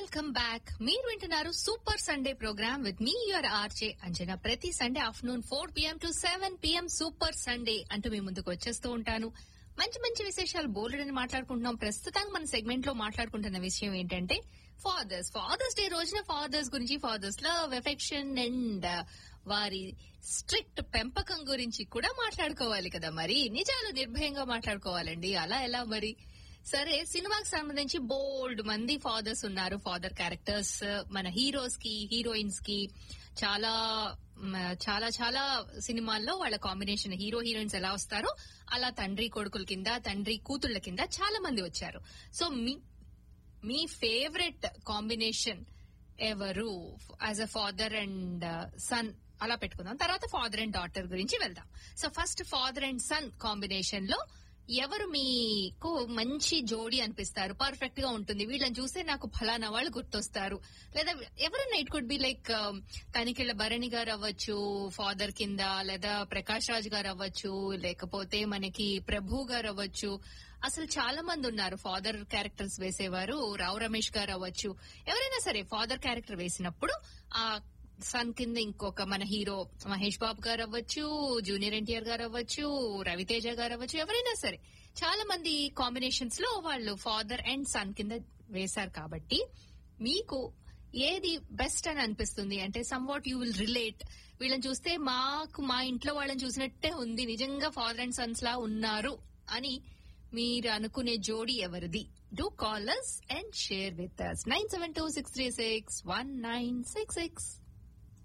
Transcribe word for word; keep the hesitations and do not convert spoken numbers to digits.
Welcome back. మీరు వింటున్నారు super Sunday programme with me your RJ Anjana. ప్రతి Sunday afternoon four PM to seven PM super Sunday అంటూ మీ ముందుకు వచ్చేస్తూ ఉంటాను. మంచి మంచి విశేషాలు బోల్డని మాట్లాడుకుంటున్నాం. ప్రస్తుతం మన సెగ్మెంట్ లో మాట్లాడుకుంటున్న విషయం ఏంటంటే ఫాదర్స్ ఫాదర్స్ డే రోజున ఫాదర్స్ గురించి, ఫాదర్స్ లవ్, ఎఫెక్షన్ అండ్ వారి స్ట్రిక్ట్ పెంపకం గురించి కూడా మాట్లాడుకోవాలి కదా. మరి నిజాలు నిర్భయంగా మాట్లాడుకోవాలండి. అలా ఎలా మరి? సరే, సినిమాకి సంబంధించి బోల్డ్ మంది ఫాదర్స్ ఉన్నారు. ఫాదర్ క్యారెక్టర్స్ మన హీరోస్ కి, హీరోయిన్స్ కి చాలా చాలా చాలా సినిమాల్లో వాళ్ళ కాంబినేషన్ హీరో హీరోయిన్స్ ఎలా వస్తారో అలా తండ్రి కొడుకుల కింద, తండ్రి కూతుళ్ల కింద చాలా మంది వచ్చారు. సో మీ మీ ఫేవరెట్ కాంబినేషన్ ఎవరు as a father and sun అలా పెట్టుకుందాం. తర్వాత ఫాదర్ అండ్ డాటర్ గురించి వెళ్దాం. So first father and sun combination లో ఎవరు మీకు మంచి జోడీ అనిపిస్తారు, పర్ఫెక్ట్ గా ఉంటుంది, వీళ్ళని చూస్తే నాకు ఫలానా వాళ్ళు గుర్తొస్తారు? లేదా ఎవరైనా it could be like Tanikella Bharani garu అవ్వచ్చు ఫాదర్ కింద, లేదా ప్రకాష్ రాజ్ గారు అవ్వచ్చు, లేకపోతే మనకి ప్రభు గారు అవ్వచ్చు. అసలు చాలా మంది ఉన్నారు ఫాదర్ క్యారెక్టర్స్ వేసేవారు. రావు రమేష్ గారు అవ్వచ్చు. ఎవరైనా సరే ఫాదర్ క్యారెక్టర్ వేసినప్పుడు ఆ సన్ కింద ఇంకొక మన హీరో మహేష్ బాబు గారు అవ్వచ్చు, జూనియర్ ఎన్టీఆర్ గారు అవ్వచ్చు, రవితేజ గారు అవ్వచ్చు, ఎవరైనా సరే చాలా మంది కాంబినేషన్స్ లో వాళ్ళు ఫాదర్ అండ్ సన్ కింద వేశారు. కాబట్టి మీకు ఏది బెస్ట్ అని అనిపిస్తుంది? అంటే some what you will relate, వీళ్ళని చూస్తే మాకు మా ఇంట్లో వాళ్ళని చూసినట్టే ఉంది, నిజంగా ఫాదర్ అండ్ సన్స్ లా ఉన్నారు అని మీరు అనుకునే జోడీ ఎవరిది? Do call us and share with us. nine seven two six three six one nine six six